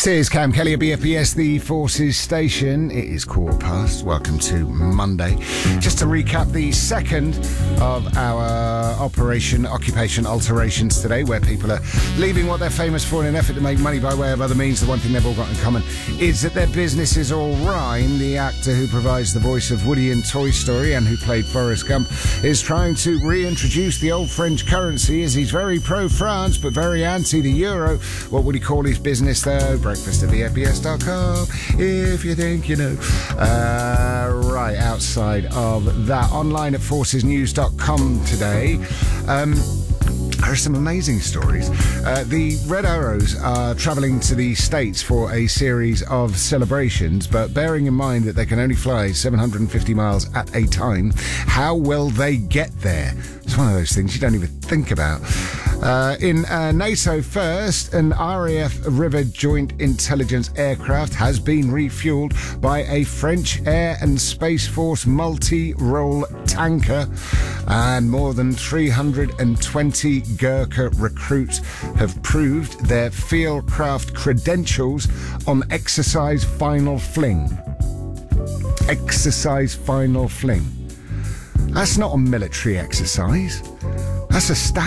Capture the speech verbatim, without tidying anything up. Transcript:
This is Cam Kelly at B F B S, the Forces Station. It is quarter past. Welcome to Monday. Just to recap the second of our Operation Occupation Alterations today, where people are leaving what they're famous for in an effort to make money by way of other means. The one thing they've all got in common is that their businesses all rhyme. The actor who provides the voice of Woody in Toy Story and who played Forrest Gump is trying to reintroduce the old French currency, as he's very pro-France but very anti the euro. What would he call his business, though? Breakfast at b f b s dot com, if you think you know. Uh, right, outside of that, online at forces news dot com today. Um, There are some amazing stories. Uh, the Red Arrows are travelling to the States for a series of celebrations, but bearing in mind that they can only fly seven hundred fifty miles at a time, how will they get there? It's one of those things you don't even think about. Uh, in uh, NATO first, an R A F River Joint Intelligence aircraft has been refuelled by a French Air and Space Force multi-role tanker, and more than three hundred twenty Gurkha recruits have proved their fieldcraft credentials on Exercise Final Fling. Exercise Final Fling. That's not a military exercise. That's a stat.